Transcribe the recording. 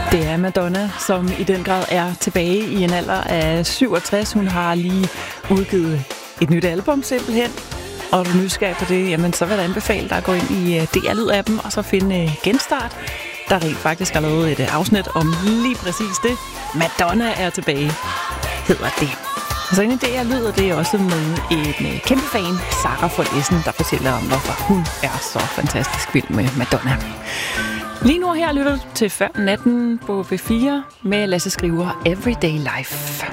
Det er Madonna, som i den grad er tilbage i en alder af 67. Hun har lige udgivet et nyt album simpelthen. Og er du nysgerrig på det, jamen så vil jeg anbefale dig at gå ind i DR-lyd-appen og så finde Genstart. Der rent faktisk har lavet et afsnit om lige præcis det. Madonna er tilbage, hedder det. Så inde i DR-lyd, og det er også med en kæmpe fan, Sarah von Essen, der fortæller om, hvorfor hun er så fantastisk vild med Madonna. Lige nu her lytter du til Før Natten på B4 med Lasse Skriver Everyday Life.